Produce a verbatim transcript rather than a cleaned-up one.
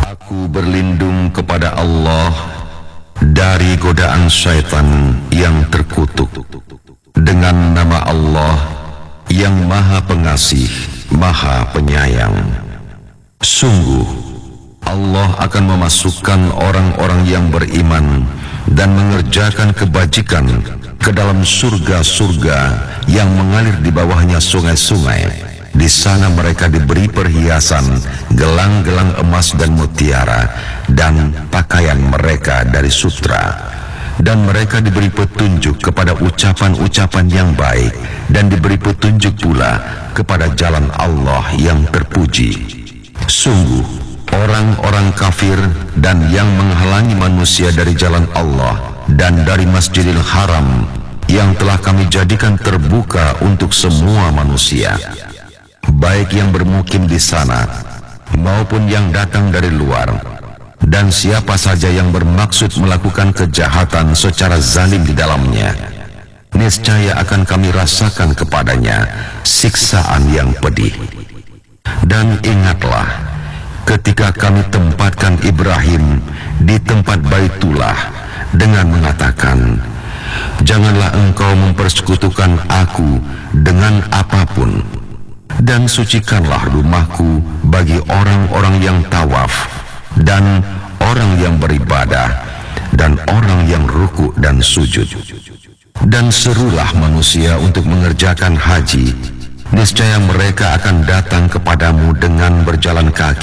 Aku berlindung kepada Allah dari godaan syaitan yang terkutuk dengan nama Allah yang Maha Pengasih, Maha Penyayang. Sungguh, Allah akan memasukkan orang-orang yang beriman dan mengerjakan kebajikan ke dalam surga-surga yang mengalir di bawahnya sungai-sungai. Di sana mereka diberi perhiasan, gelang-gelang emas dan mutiara, dan pakaian mereka dari sutra. Dan mereka diberi petunjuk kepada ucapan-ucapan yang baik, dan diberi petunjuk pula kepada jalan Allah yang terpuji. Sungguh, orang-orang kafir dan yang menghalangi manusia dari jalan Allah dan dari Masjidil Haram yang telah kami jadikan terbuka untuk semua manusia, baik yang bermukim di sana maupun yang datang dari luar, dan siapa saja yang bermaksud melakukan kejahatan secara zalim di dalamnya, niscaya akan kami rasakan kepadanya siksaan yang pedih. Dan ingatlah ketika kami tempatkan Ibrahim di tempat Baitullah dengan mengatakan, janganlah engkau mempersekutukan aku dengan apapun, dan sucikanlah rumahku bagi orang-orang yang tawaf dan orang yang beribadah dan orang yang ruku dan sujud. Dan serulah manusia untuk mengerjakan haji, niscaya mereka akan datang kepadamu dengan berjalan kaki